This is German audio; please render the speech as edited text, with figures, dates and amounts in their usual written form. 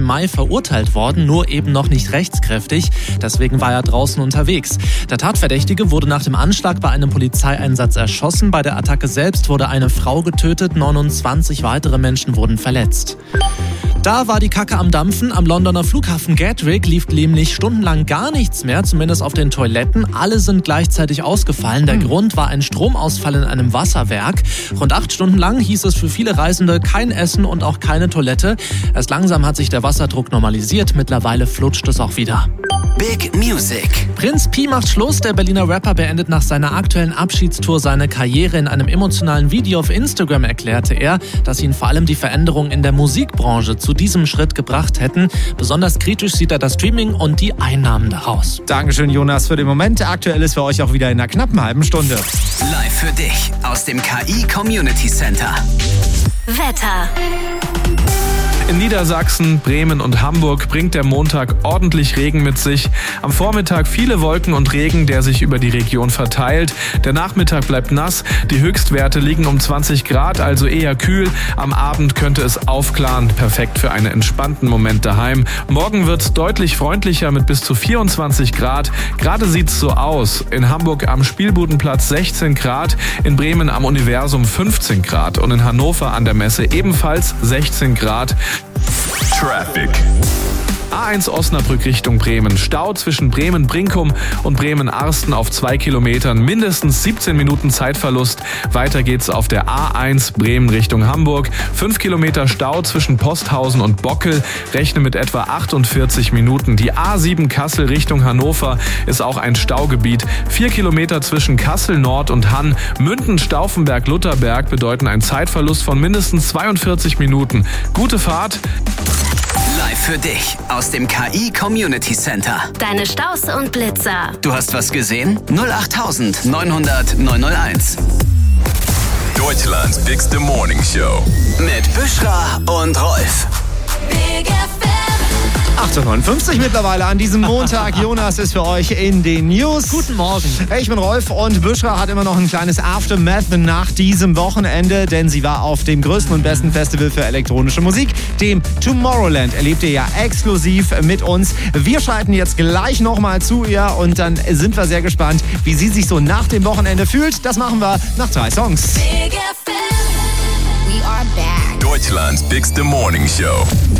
Mai verurteilt worden, nur eben noch nicht rechtskräftig. Deswegen war er draußen unterwegs. Der Tatverdächtige wurde nach dem Anschlag bei einem Polizeieinsatz erschossen. Bei der Attacke selbst wurde eine Frau getötet, 29 weitere Menschen wurden verletzt. Da war die Kacke am Dampfen. Am Londoner Flughafen Gatwick lief nämlich stundenlang gar nichts mehr, zumindest auf den Toiletten. Alle sind gleichzeitig ausgefallen. Der Grund war ein Stromausfall in einem Wasserwerk. Rund 8 Stunden lang hieß es für viele Reisende kein Essen und auch keine Toilette. Erst langsam hat sich der Wasserdruck normalisiert. Mittlerweile flutscht es auch wieder. Big Music. Prinz Pi macht Schluss. Der Berliner Rapper beendet nach seiner aktuellen Abschiedstour seine Karriere. In einem emotionalen Video auf Instagram erklärte er, dass ihn vor allem die Veränderungen in der Musikbranche zu diesem Schritt gebracht hätten. Besonders kritisch sieht er das Streaming und die Einnahmen daraus. Dankeschön, Jonas, für den Moment. Aktuell ist für euch auch wieder in einer knappen halben Stunde. Live für dich aus dem KI Community Center. Wetter. In Niedersachsen, Bremen und Hamburg bringt der Montag ordentlich Regen mit sich. Am Vormittag viele Wolken und Regen, der sich über die Region verteilt. Der Nachmittag bleibt nass. Die Höchstwerte liegen um 20 Grad, also eher kühl. Am Abend könnte es aufklaren. Perfekt für einen entspannten Moment daheim. Morgen wird es deutlich freundlicher mit bis zu 24 Grad. Gerade sieht's so aus. In Hamburg am Spielbudenplatz 16 Grad, in Bremen am Universum 15 Grad und in Hannover an der Messe ebenfalls 16 Grad. Traffic. A1 Osnabrück Richtung Bremen. Stau zwischen Bremen-Brinkum und Bremen-Arsten auf 2 Kilometern. Mindestens 17 Minuten Zeitverlust. Weiter geht's auf der A1 Bremen Richtung Hamburg. 5 Kilometer Stau zwischen Posthausen und Bockel. Rechne mit etwa 48 Minuten. Die A7 Kassel Richtung Hannover ist auch ein Staugebiet. 4 Kilometer zwischen Kassel Nord und Hann. Münden, Stauffenberg, Lutherberg bedeuten einen Zeitverlust von mindestens 42 Minuten. Gute Fahrt. Live für dich aus dem KI Community Center. Deine Staus und Blitzer. Du hast was gesehen? 08900 901. Deutschlands bigste Morning Show. Mit Büschra und Rolf. Big FM. 8:59 mittlerweile an diesem Montag. Jonas ist für euch in den News. Guten Morgen. Hey, ich bin Rolf und Büschra hat immer noch ein kleines Aftermath nach diesem Wochenende, denn sie war auf dem größten und besten Festival für elektronische Musik, dem Tomorrowland. Erlebt ihr ja exklusiv mit uns. Wir schalten jetzt gleich nochmal zu ihr und dann sind wir sehr gespannt, wie sie sich so nach dem Wochenende fühlt. Das machen wir nach 3 Songs. Big FM. We are back. Deutschlands bigste Morning Show.